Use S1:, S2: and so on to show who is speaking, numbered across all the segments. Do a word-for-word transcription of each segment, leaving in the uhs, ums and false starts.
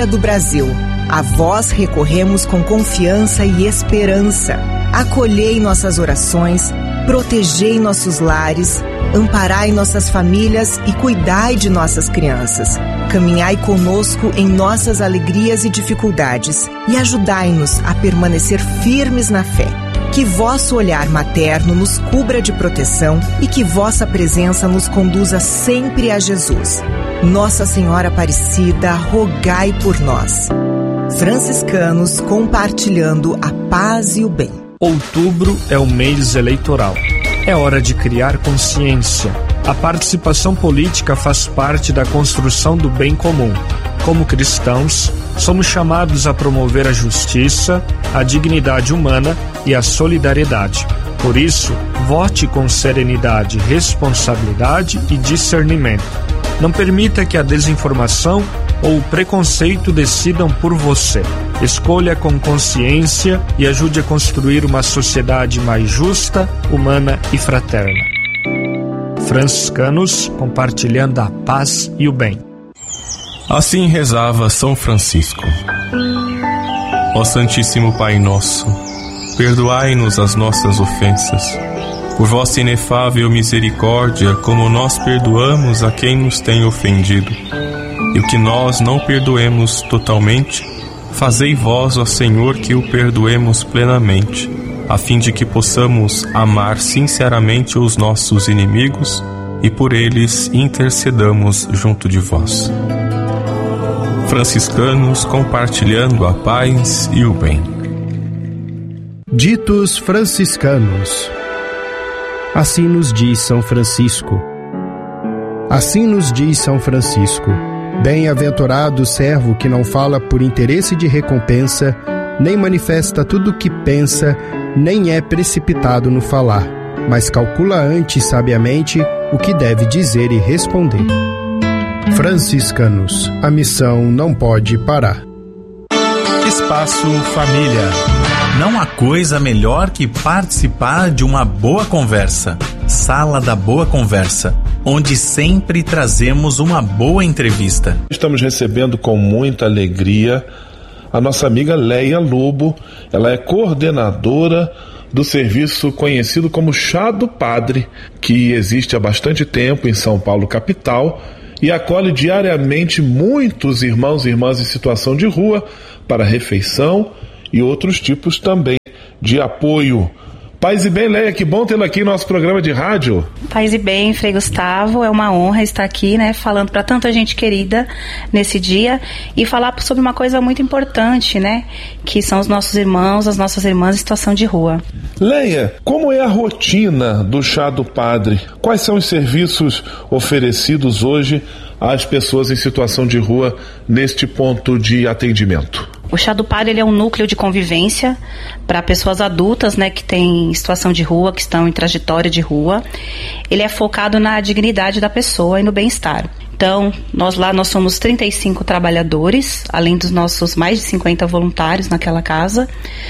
S1: Família do Brasil. A vós recorremos com confiança e esperança. Acolhei nossas orações, protegei nossos lares, amparai nossas famílias e cuidai de nossas crianças. Caminhai conosco em nossas alegrias e dificuldades e ajudai-nos a permanecer firmes na fé. Que vosso olhar materno nos cubra de proteção e que vossa presença nos conduza sempre a Jesus. Nossa Senhora Aparecida, rogai por nós. Franciscanos compartilhando a paz e o bem.
S2: Outubro é o mês eleitoral. É hora de criar consciência. A participação política faz parte da construção do bem comum. Como cristãos, somos chamados a promover a justiça, a dignidade humana e a solidariedade. Por isso, vote com serenidade, responsabilidade e discernimento. Não permita que a desinformação ou o preconceito decidam por você. Escolha com consciência e ajude a construir uma sociedade mais justa, humana e fraterna. Franciscanos compartilhando a paz e o bem.
S3: Assim rezava São Francisco. Ó Santíssimo Pai Nosso, perdoai-nos as nossas ofensas, por vossa inefável misericórdia, como nós perdoamos a quem nos tem ofendido. E o que nós não perdoemos totalmente, fazei vós, ó Senhor, que o perdoemos plenamente, a fim de que possamos amar sinceramente os nossos inimigos e por eles intercedamos junto de vós. Franciscanos compartilhando a paz e o bem.
S4: Ditos franciscanos. Assim nos diz São Francisco. Assim nos diz São Francisco. Bem-aventurado o servo que não fala por interesse de recompensa, nem manifesta tudo o que pensa, nem é precipitado no falar, mas calcula antes sabiamente o que deve dizer e responder. Franciscanos, a missão não pode parar.
S5: Espaço Família. Não há coisa melhor que participar de uma boa conversa. Sala da Boa Conversa, onde sempre trazemos uma boa entrevista.
S6: Estamos recebendo com muita alegria a nossa amiga Leia Lobo. Ela é coordenadora do serviço conhecido como Chá do Padre, que existe há bastante tempo em São Paulo, capital, e acolhe diariamente muitos irmãos e irmãs em situação de rua para refeição e outros tipos também de apoio. Paz e bem, Leia, que bom tê-la aqui no nosso programa de rádio.
S7: Paz e bem, Frei Gustavo, é uma honra estar aqui, né, falando para tanta gente querida nesse dia e falar sobre uma coisa muito importante, né, que são os nossos irmãos, as nossas irmãs em situação de rua.
S6: Leia, como é a rotina do Chá do Padre? Quais são os serviços oferecidos hoje às pessoas em situação de rua neste ponto de atendimento?
S7: O Chá do Padre, ele é um núcleo de convivência para pessoas adultas, né, que têm situação de rua, que estão em trajetória de rua. Ele é focado na dignidade da pessoa e no bem-estar. Então, nós lá nós somos trinta e cinco trabalhadores, além dos nossos mais de cinquenta voluntários naquela casa.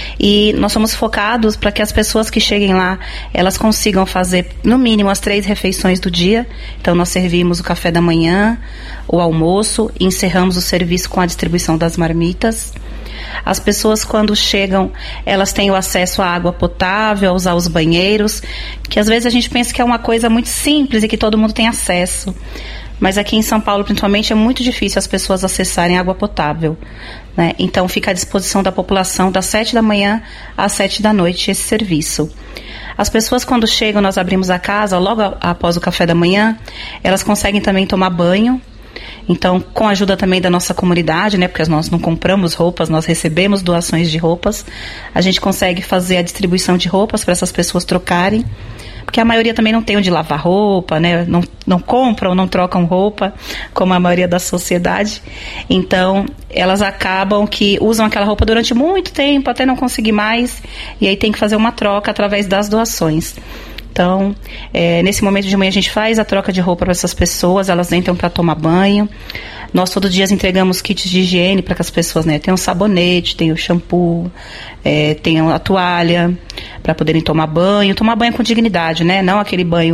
S7: E nós somos focados para que as pessoas que cheguem lá, elas consigam fazer no mínimo as três refeições do dia. Então, nós servimos o café da manhã, o almoço e encerramos o serviço com a distribuição das marmitas. As pessoas, quando chegam, elas têm o acesso à água potável, a usar os banheiros, que às vezes a gente pensa que é uma coisa muito simples e que todo mundo tem acesso. Mas aqui em São Paulo, principalmente, é muito difícil as pessoas acessarem água potável, né? Então, fica à disposição da população das sete da manhã às sete da noite esse serviço. As pessoas, quando chegam, nós abrimos a casa, logo após o café da manhã, elas conseguem também tomar banho. Então, com a ajuda também da nossa comunidade, né, porque nós não compramos roupas, nós recebemos doações de roupas, a gente consegue fazer a distribuição de roupas para essas pessoas trocarem, porque a maioria também não tem onde lavar roupa, né, não, não compram, não trocam roupa, como a maioria da sociedade. Então, elas acabam que usam aquela roupa durante muito tempo, até não conseguir mais, e aí tem que fazer uma troca através das doações. Então, é, nesse momento de manhã a gente faz a troca de roupa para essas pessoas, elas entram para tomar banho. Nós todos os dias entregamos kits de higiene para que as pessoas, né, tenham sabonete, tenham shampoo, é, tenham a toalha para poderem tomar banho, tomar banho com dignidade, né? Não aquele banho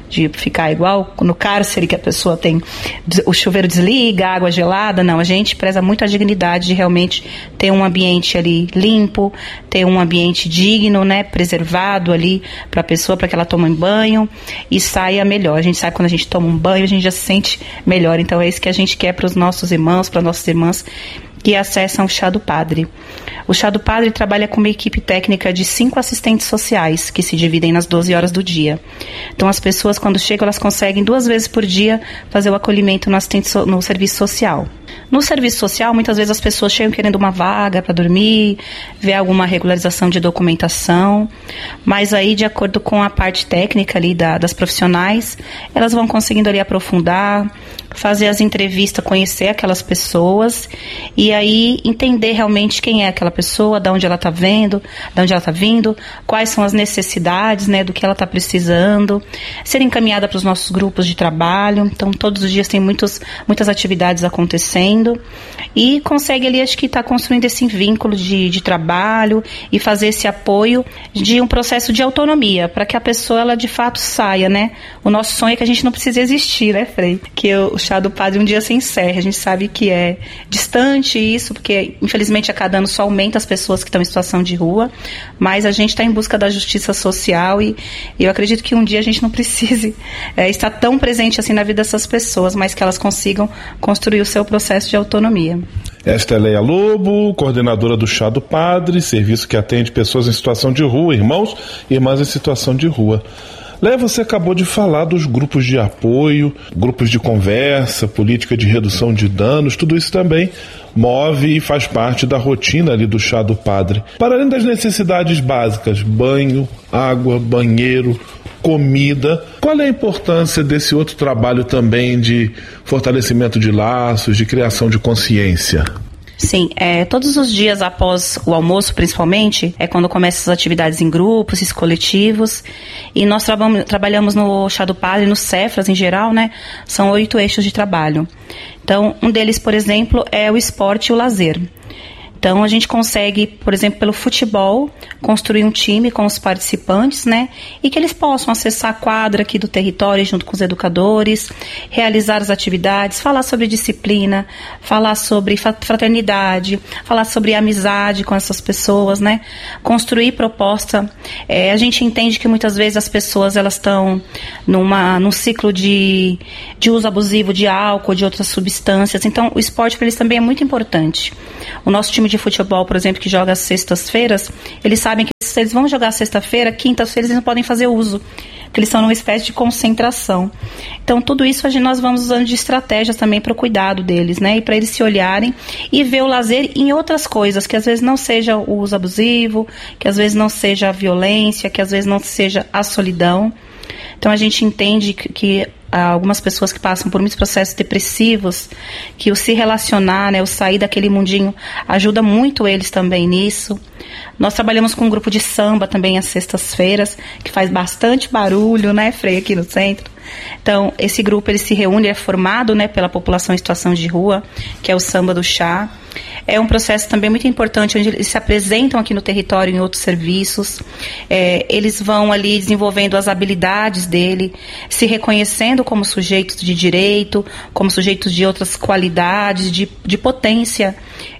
S7: de ficar igual no cárcere, que a pessoa tem, o chuveiro desliga, a água gelada. Não, a gente preza muito a dignidade de realmente ter um ambiente ali limpo, ter um ambiente digno, né, preservado ali para a pessoa, para que ela tome um banho e saia melhor. A gente sabe que quando a gente toma um banho, a gente já se sente melhor. Então é isso que a gente quer para os nossos irmãos, para nossas irmãs que acessam o Chá do Padre. O Chá do Padre trabalha com uma equipe técnica de cinco assistentes sociais, que se dividem nas doze horas do dia. Então as pessoas, quando chegam, elas conseguem duas vezes por dia fazer o acolhimento no, assistente so, no serviço social. No serviço social, muitas vezes as pessoas chegam querendo uma vaga para dormir, ver alguma regularização de documentação, mas aí, de acordo com a parte técnica ali da, das profissionais, elas vão conseguindo ali aprofundar, fazer as entrevistas, conhecer aquelas pessoas e aí entender realmente quem é aquela pessoa, de onde ela está vendo, de onde ela está vindo, quais são as necessidades, né, do que ela está precisando, ser encaminhada para os nossos grupos de trabalho. Então todos os dias tem muitos, muitas atividades acontecendo e consegue ali, acho que está construindo esse vínculo de, de trabalho e fazer esse apoio de um processo de autonomia, para que a pessoa, ela de fato saia, né? O nosso sonho é que a gente não precise existir, né, Frei? Que o Chá do Padre um dia se encerre. A gente sabe que é distante isso, porque infelizmente a cada ano só aumenta as pessoas que estão em situação de rua, mas a gente está em busca da justiça social e, e eu acredito que um dia a gente não precise é, estar tão presente assim na vida dessas pessoas, mas que elas consigam construir o seu processo de autonomia.
S6: Esta é Leia Lobo, coordenadora do Chá do Padre, serviço que atende pessoas em situação de rua, irmãos e irmãs em situação de rua. Leia, você acabou de falar dos grupos de apoio, grupos de conversa, política de redução de danos, tudo isso também move e faz parte da rotina ali do Chá do Padre. Para além das necessidades básicas, banho, água, banheiro, comida, qual é a importância desse outro trabalho também de fortalecimento de laços, de criação de consciência?
S7: Sim, é, todos os dias após o almoço, principalmente, é quando começam as atividades em grupos, esses coletivos, e nós traba- trabalhamos no Chá do Padre, no Cefras em geral, né? São oito eixos de trabalho. Então, um deles, por exemplo, é o esporte e o lazer. Então, a gente consegue, por exemplo, pelo futebol, construir um time com os participantes, né? E que eles possam acessar a quadra aqui do território junto com os educadores, realizar as atividades, falar sobre disciplina, falar sobre fraternidade, falar sobre amizade com essas pessoas, né? Construir proposta. É, a gente entende que muitas vezes as pessoas, elas estão numa, num ciclo de, de uso abusivo de álcool, de outras substâncias. Então, o esporte para eles também é muito importante. O nosso time de futebol, por exemplo, que joga às sextas-feiras, eles sabem que se eles vão jogar sexta-feira, quinta-feira eles não podem fazer uso, porque eles estão numa espécie de concentração. Então, tudo isso a gente, nós vamos usando de estratégias também para o cuidado deles, né? E para eles se olharem e ver o lazer em outras coisas, que às vezes não seja o uso abusivo, que às vezes não seja a violência, que às vezes não seja a solidão. Então, a gente entende que, que há algumas pessoas que passam por muitos processos depressivos, que o se relacionar, né, o sair daquele mundinho, ajuda muito eles também nisso. Nós trabalhamos com um grupo de samba também às sextas-feiras, que faz bastante barulho, né, Frei, aqui no centro. Então, esse grupo, ele se reúne, é formado, né, pela população em situação de rua, que é o Samba do Chá. É um processo também muito importante, onde eles se apresentam aqui no território em outros serviços. É, eles vão ali desenvolvendo as habilidades dele, se reconhecendo como sujeitos de direito, como sujeitos de outras qualidades, de, de potência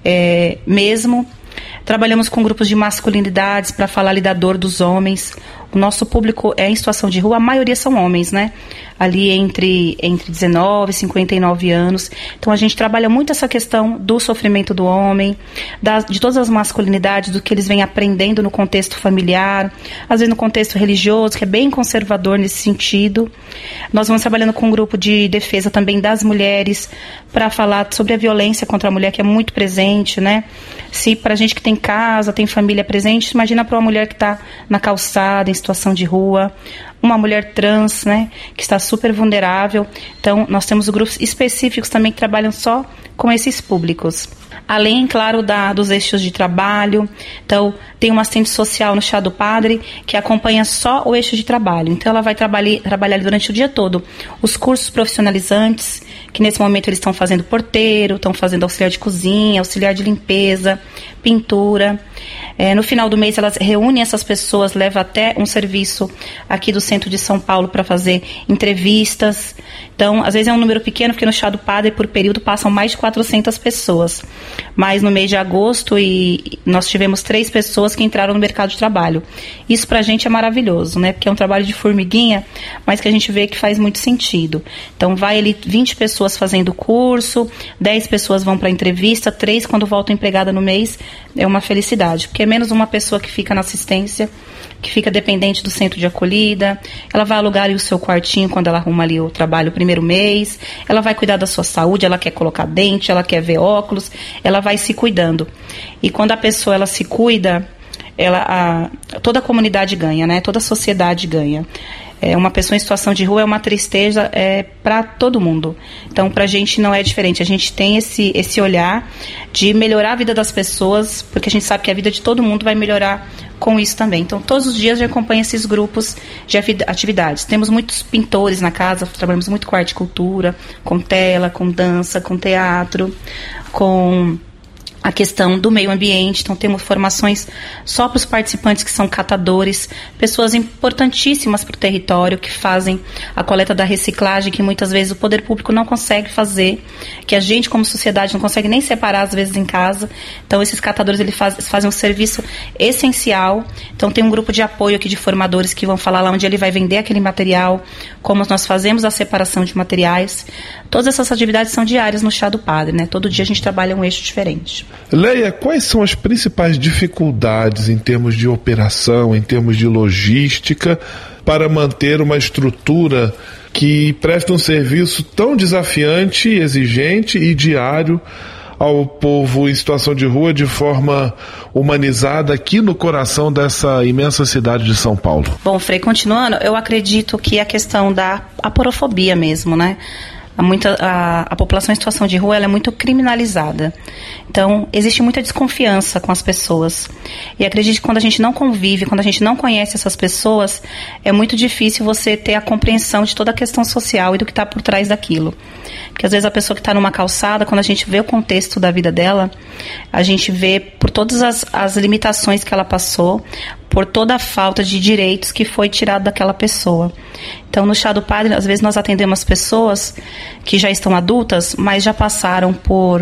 S7: é, mesmo. Trabalhamos com grupos de masculinidades para falar ali da dor dos homens. O nosso público é em situação de rua, a maioria são homens, né? Ali entre, entre dezenove e cinquenta e nove anos. Então a gente trabalha muito essa questão do sofrimento do homem, da, de todas as masculinidades, do que eles vêm aprendendo no contexto familiar, às vezes no contexto religioso, que é bem conservador nesse sentido. Nós vamos trabalhando com um grupo de defesa também das mulheres, para falar sobre a violência contra a mulher, que é muito presente, né? Se para a gente que tem casa, tem família presente, imagina para uma mulher que está na calçada, em situação de rua, uma mulher trans, né, que está super vulnerável. Então, nós temos grupos específicos também que trabalham só com esses públicos. Além, claro, da, dos eixos de trabalho. Então, tem uma assistente social no Chá do Padre que acompanha só o eixo de trabalho. Então, ela vai trabalhar, trabalhar durante o dia todo os cursos profissionalizantes, que nesse momento eles estão fazendo porteiro, estão fazendo auxiliar de cozinha, auxiliar de limpeza, pintura. É, no final do mês, elas reúnem essas pessoas, levam até um serviço aqui do centro de São Paulo para fazer entrevistas. Então, às vezes é um número pequeno, porque no Chá do Padre, por período, passam mais de quatrocentas pessoas. Mas no mês de agosto, e nós tivemos três pessoas que entraram no mercado de trabalho. Isso pra gente é maravilhoso, né? Porque é um trabalho de formiguinha, mas que a gente vê que faz muito sentido. Então, vai ali vinte pessoas fazendo curso, dez pessoas vão para entrevista, três quando voltam empregada no mês, é uma felicidade. Porque é menos uma pessoa que fica na assistência, que fica dependente do centro de acolhida, ela vai alugar ali o seu quartinho quando ela arruma ali o trabalho o primeiro mês, ela vai cuidar da sua saúde, ela quer colocar dente, ela quer ver óculos, ela vai se cuidando. E quando a pessoa ela se cuida, ela, a, toda a comunidade ganha, né? Toda a sociedade ganha. É, uma pessoa em situação de rua é uma tristeza é, para todo mundo. Então, para a gente não é diferente. A gente tem esse, esse olhar de melhorar a vida das pessoas, porque a gente sabe que a vida de todo mundo vai melhorar com isso também. Então, todos os dias a gente acompanha esses grupos de atividades. Temos muitos pintores na casa, trabalhamos muito com arte e cultura, com tela, com dança, com teatro, com a questão do meio ambiente. Então temos formações só para os participantes que são catadores, pessoas importantíssimas para o território, que fazem a coleta da reciclagem, que muitas vezes o poder público não consegue fazer, que a gente como sociedade não consegue nem separar às vezes em casa. Então esses catadores eles faz, fazem um serviço essencial. Então tem um grupo de apoio aqui de formadores que vão falar lá onde ele vai vender aquele material, como nós fazemos a separação de materiais. Todas essas atividades são diárias no Chá do Padre, né? Todo dia a gente trabalha um eixo diferente.
S6: Leia, quais são as principais dificuldades em termos de operação, em termos de logística, para manter uma estrutura que presta um serviço tão desafiante, exigente e diário ao povo em situação de rua de forma humanizada aqui no coração dessa imensa cidade de São Paulo?
S7: Bom, Frei, continuando, eu acredito que a questão da aporofobia mesmo, né? Muita, a, a população em situação de rua ela é muito criminalizada. Então, existe muita desconfiança com as pessoas. E acredito que quando a gente não convive, quando a gente não conhece essas pessoas, é muito difícil você ter a compreensão de toda a questão social e do que está por trás daquilo. Porque às vezes a pessoa que está numa calçada, quando a gente vê o contexto da vida dela, a gente vê por todas as, as limitações que ela passou, por toda a falta de direitos que foi tirado daquela pessoa. Então, no Chá do Padre, às vezes nós atendemos pessoas que já estão adultas, mas já passaram por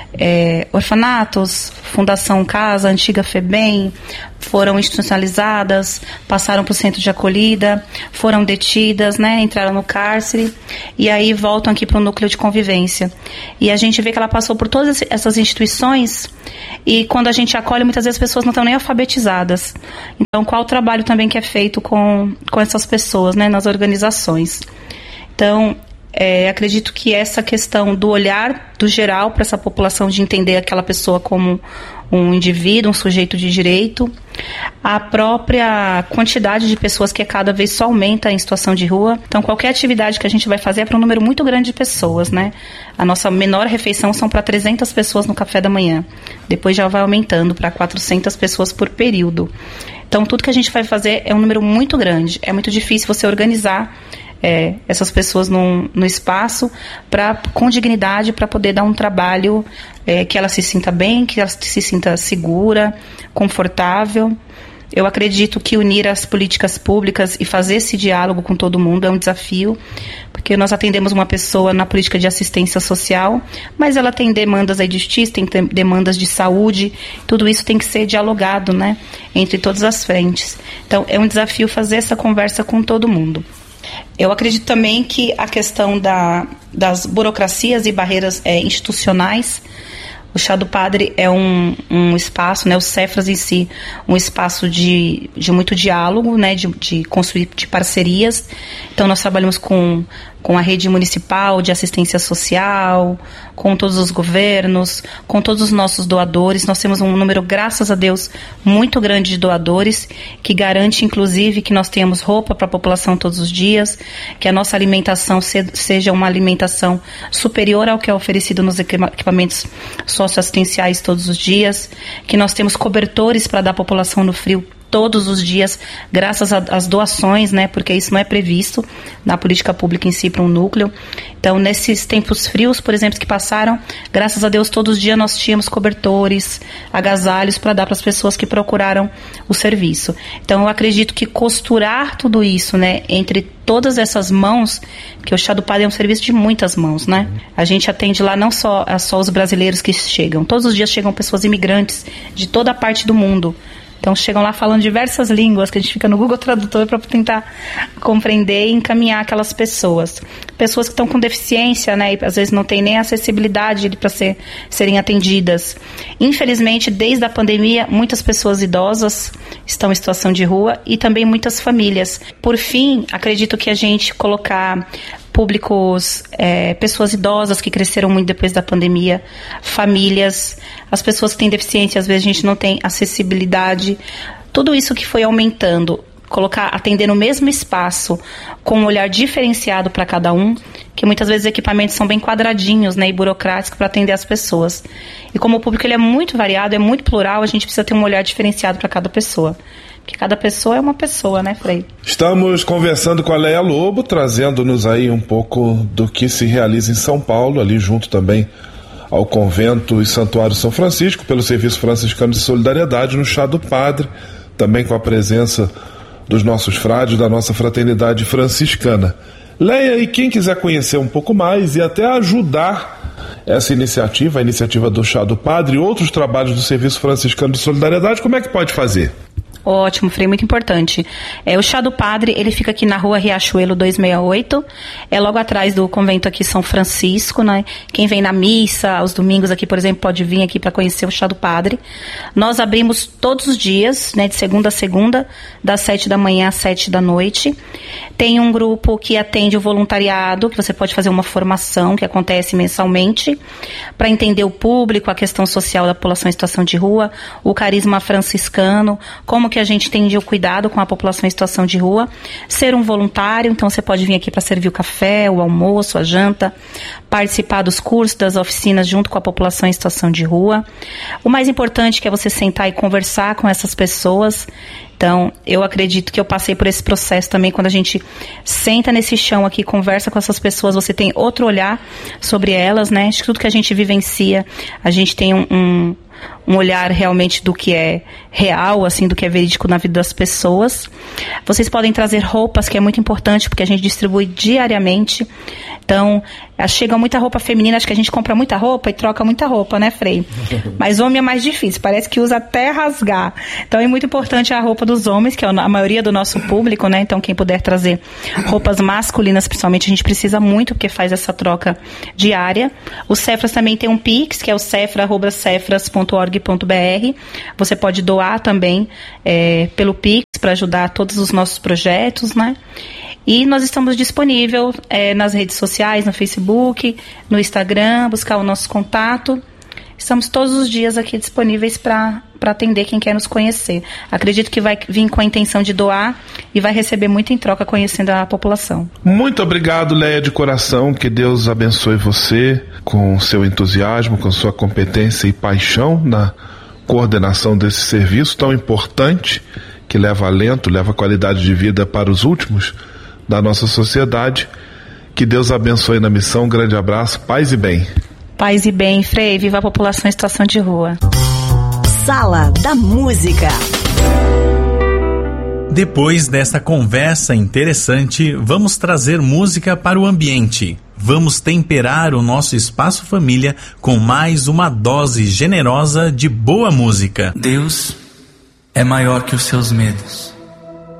S7: é, orfanatos, Fundação Casa, Antiga FEBEM, foram institucionalizadas, passaram para o centro de acolhida, foram detidas, né, entraram no cárcere e aí voltam aqui para o núcleo de convivência. E a gente vê que ela passou por todas essas instituições e quando a gente acolhe, muitas vezes as pessoas não estão nem alfabetizadas. Então, qual o trabalho também que é feito com, com essas pessoas, né, nas organizações? Então, É, acredito que essa questão do olhar do geral para essa população, de entender aquela pessoa como um indivíduo, um sujeito de direito, a própria quantidade de pessoas que cada vez só aumenta em situação de rua. Então, qualquer atividade que a gente vai fazer é para um número muito grande de pessoas, né? A nossa menor refeição são para trezentas pessoas no café da manhã. Depois já vai aumentando para quatrocentas pessoas por período. Então, tudo que a gente vai fazer é um número muito grande. É muito difícil você organizar É, essas pessoas num, no espaço pra, com dignidade para poder dar um trabalho é, que ela se sinta bem, que ela se sinta segura, confortável. Eu acredito que unir as políticas públicas e fazer esse diálogo com todo mundo é um desafio, porque nós atendemos uma pessoa na política de assistência social, mas ela tem demandas aí de justiça, tem demandas de saúde, tudo isso tem que ser dialogado, né, entre todas as frentes. Então, é um desafio fazer essa conversa com todo mundo. Eu acredito também que a questão da, das burocracias e barreiras é, institucionais, o Chá do Padre é um, um espaço, né, o Cefras em si, um espaço de, de muito diálogo, né, de, de construir de parcerias. Então nós trabalhamos com, com a rede municipal de assistência social, com todos os governos, com todos os nossos doadores. Nós temos um número, graças a Deus, muito grande de doadores, que garante, inclusive, que nós tenhamos roupa para a população todos os dias, que a nossa alimentação se, seja uma alimentação superior ao que é oferecido nos equipamentos socioassistenciais todos os dias, que nós temos cobertores para dar à população no frio todos os dias, graças às doações, né, porque isso não é previsto na política pública em si para um núcleo. Então, nesses tempos frios, por exemplo, que passaram, graças a Deus, todos os dias nós tínhamos cobertores, agasalhos para dar para as pessoas que procuraram o serviço. Então, eu acredito que costurar tudo isso, né, entre todas essas mãos, que o Chá do Padre é um serviço de muitas mãos, né? A gente atende lá não só, só os brasileiros que chegam, todos os dias chegam pessoas imigrantes de toda a parte do mundo. Então chegam lá falando diversas línguas, que a gente fica no Google Tradutor para tentar compreender e encaminhar aquelas pessoas. Pessoas que estão com deficiência, né, e às vezes não tem nem acessibilidade para ser, serem atendidas. Infelizmente, desde a pandemia, muitas pessoas idosas estão em situação de rua e também muitas famílias. Por fim, acredito que a gente colocar públicos, é, pessoas idosas que cresceram muito depois da pandemia, famílias, as pessoas que têm deficiência, às vezes a gente não tem acessibilidade, tudo isso que foi aumentando, colocar, atender no mesmo espaço, com um olhar diferenciado para cada um, que muitas vezes os equipamentos são bem quadradinhos, né, e burocráticos para atender as pessoas. E como o público ele é muito variado, é muito plural, a gente precisa ter um olhar diferenciado para cada pessoa. Porque cada pessoa é uma pessoa, né, Frei?
S6: Estamos conversando com a Leia Lobo, trazendo-nos aí um pouco do que se realiza em São Paulo, ali junto também ao Convento e Santuário São Francisco, pelo Serviço Franciscano de Solidariedade, no Chá do Padre, também com a presença dos nossos frades, da nossa fraternidade franciscana. Leia, e quem quiser conhecer um pouco mais e até ajudar essa iniciativa, a iniciativa do Chá do Padre e outros trabalhos do Serviço Franciscano de Solidariedade, como é que pode fazer?
S7: Ótimo, Frei, muito importante. É, o Chá do Padre, ele fica aqui na rua Riachuelo duzentos e sessenta e oito, é logo atrás do convento aqui São Francisco, né? Quem vem na missa, aos domingos aqui, por exemplo, pode vir aqui para conhecer o Chá do Padre. Nós abrimos todos os dias, né, de segunda a segunda, das sete da manhã às sete da noite. Tem um grupo que atende o voluntariado, que você pode fazer uma formação que acontece mensalmente, para entender o público, a questão social da população em situação de rua, o carisma franciscano, como que a gente tem o cuidado com a população em situação de rua, ser um voluntário, então você pode vir aqui para servir o café, o almoço, a janta, participar dos cursos, das oficinas junto com a população em situação de rua. O mais importante que é você sentar e conversar com essas pessoas. Então, eu acredito que eu passei por esse processo também, quando a gente senta nesse chão aqui, conversa com essas pessoas, você tem outro olhar sobre elas, né? De tudo que a gente vivencia, a gente tem um... um um olhar realmente do que é real, assim, do que é verídico na vida das pessoas. Vocês podem trazer roupas, que é muito importante, porque a gente distribui diariamente. Então, chega muita roupa feminina, acho que a gente compra muita roupa e troca muita roupa, né, Frei? Mas homem é mais difícil, parece que usa até rasgar. Então, é muito importante a roupa dos homens, que é a maioria do nosso público, né? Então, quem puder trazer roupas masculinas, principalmente, a gente precisa muito, porque faz essa troca diária. O Cefras também tem um Pix, que é o cefra arroba cefras ponto org ponto br. Você pode doar também é, pelo Pix para ajudar todos os nossos projetos, né? E nós estamos disponíveis é, nas redes sociais, no Facebook, no Instagram, buscar o nosso contato. Estamos todos os dias aqui disponíveis para para atender quem quer nos conhecer. Acredito que vai vir com a intenção de doar e vai receber muito em troca conhecendo a população.
S6: Muito obrigado, Leia, de coração. Que Deus abençoe você com seu entusiasmo, com sua competência e paixão na coordenação desse serviço tão importante, que leva alento, leva qualidade de vida para os últimos da nossa sociedade. Que Deus abençoe na missão. Um grande abraço, paz e bem.
S7: Paz e bem, Frei. Viva a população em situação de rua.
S1: Sala da Música.
S5: Depois dessa conversa interessante, vamos trazer música para o ambiente. Vamos temperar o nosso espaço família com mais uma dose generosa de boa música.
S8: Deus é maior que os seus medos.